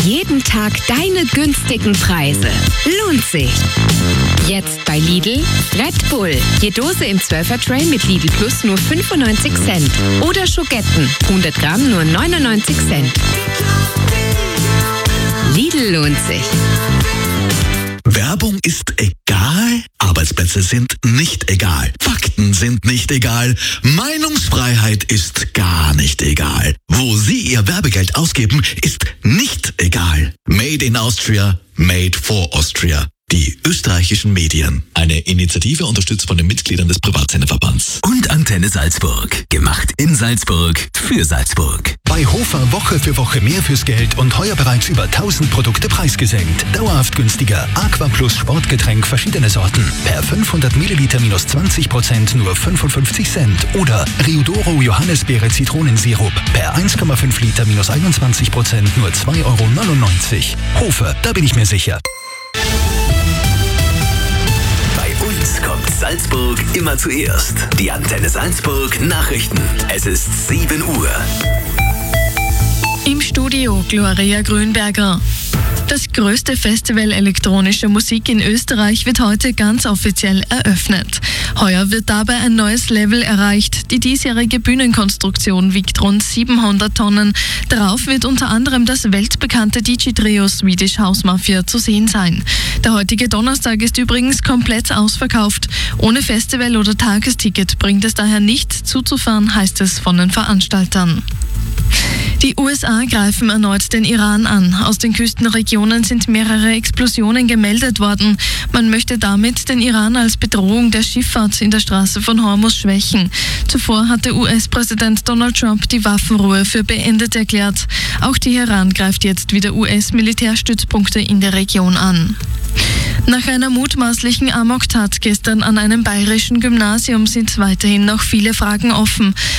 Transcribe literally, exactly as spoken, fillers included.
Jeden Tag deine günstigen Preise. Lohnt sich. Jetzt bei Lidl Red Bull. Je Dose im zwölfer-Tray mit Lidl Plus nur fünfundneunzig Cent. Oder Schogetten, hundert Gramm nur neunundneunzig Cent. Lidl lohnt sich. Werbung ist egal, Arbeitsplätze sind nicht egal, Fakten sind nicht egal, Meinungsfreiheit ist gar nicht egal. Wo Sie Ihr Werbegeld ausgeben, ist nicht egal. Made in Austria, made for Austria. Die österreichischen Medien. Eine Initiative unterstützt von den Mitgliedern des Privatsenderverbands. Und Antenne Salzburg. Gemacht in Salzburg für Salzburg. Bei Hofer Woche für Woche mehr fürs Geld und heuer bereits über tausend Produkte preisgesenkt. Dauerhaft günstiger. Aqua Plus Sportgetränk verschiedene Sorten. Per fünfhundert Milliliter minus zwanzig Prozent nur fünfundfünfzig Cent. Oder Riodoro Johannisbeere Zitronensirup. Per eins Komma fünf Liter minus einundzwanzig Prozent nur zwei Euro neunundneunzig. Hofer, da bin ich mir sicher. Uns kommt Salzburg immer zuerst. Die Antenne Salzburg Nachrichten. Es ist sieben Uhr. Im Studio Gloria Grünberger. Das größte Festival elektronischer Musik in Österreich wird heute ganz offiziell eröffnet. Heuer wird dabei ein neues Level erreicht. Die diesjährige Bühnenkonstruktion wiegt rund siebenhundert Tonnen. Darauf wird unter anderem das weltbekannte D J-Trio Swedish House Mafia zu sehen sein. Der heutige Donnerstag ist übrigens komplett ausverkauft. Ohne Festival- oder Tagesticket bringt es daher nicht zuzufahren, heißt es von den Veranstaltern. Die U S A greifen erneut den Iran an. Aus den Küstenregionen sind mehrere Explosionen gemeldet worden. Man möchte damit den Iran als Bedrohung der Schifffahrt in der Straße von Hormuz schwächen. Zuvor hatte U S-Präsident Donald Trump die Waffenruhe für beendet erklärt. Auch Teheran greift jetzt wieder U S-Militärstützpunkte in der Region an. Nach einer mutmaßlichen Amoktat gestern an einem bayerischen Gymnasium sind weiterhin noch viele Fragen offen.